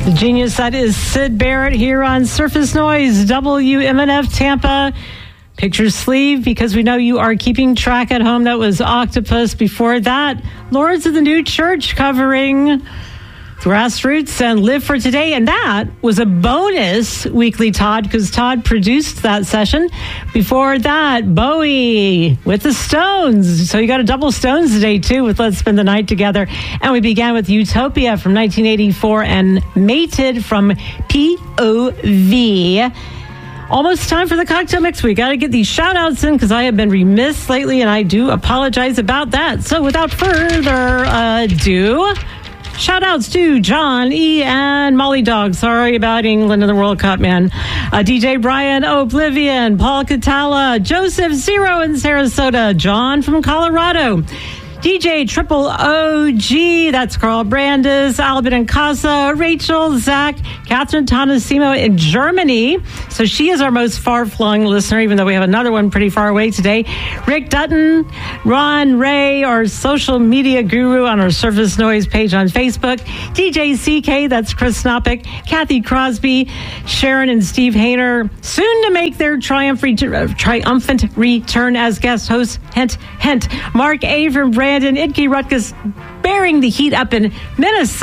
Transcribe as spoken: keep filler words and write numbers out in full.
The genius that is Sid Barrett here on Surface Noise, W M N F Tampa. Picture sleeve, because we know you are keeping track at home. That was Octopus. Before that, Lords of the New Church covering Grassroots and Live for Today. And that was a bonus weekly Todd, because Todd produced that session. Before that, Bowie with the Stones. So you got a double Stones today, too, with Let's Spend the Night Together. And we began with Utopia from nineteen eighty-four and Mated from P O V. Almost time for the cocktail mix. We got to get these shout outs in, because I have been remiss lately, and I do apologize about that. So without further ado, shout outs to John E. and Molly Dog. Sorry about England in the World Cup, man. Uh, D J Brian Oblivion, Paul Catala, Joseph Zero in Sarasota, John from Colorado, D J Triple O G, that's Carl Brandis, Albert and Casa, Rachel, Zach, Catherine Tonosimo in Germany. So she is our most far-flung listener, even though we have another one pretty far away today. Rick Dutton, Ron Ray, our social media guru on our Surface Noise page on Facebook. D J C K, that's Chris Snopik, Kathy Crosby, Sharon and Steve Hayner, soon to make their triumphant, uh, triumphant return as guest hosts. Hint, hint. Mark A. from Brandon, Idke Rutgers, bearing the heat up in Minnesota.